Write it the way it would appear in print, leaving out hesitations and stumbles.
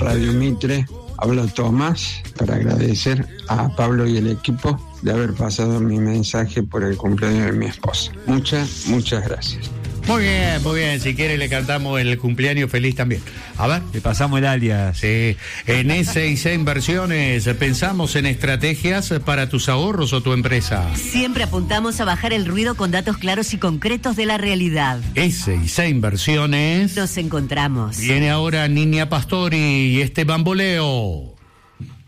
Radio Mitre. Habla Tomás para agradecer a Pablo y el equipo de haber pasado mi mensaje por el cumpleaños de mi esposa. Muchas gracias. Muy bien. Si quiere le cantamos el cumpleaños feliz también. A ver. Le pasamos el alias. Sí. En S&C Inversiones pensamos en estrategias para tus ahorros o tu empresa. Siempre apuntamos a bajar el ruido con datos claros y concretos de la realidad. S&C Inversiones. Nos encontramos. Viene ahora Niña Pastori y Esteban Boleo.